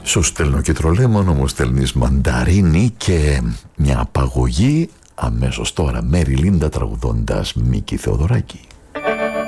Σου στέλνω και τρολέμονο, μου στέλνεις μανταρίνι και μια απαγωγή αμέσως τώρα. Μέρι Λίντα τραγουδώντας Μίκη Θεοδωράκη.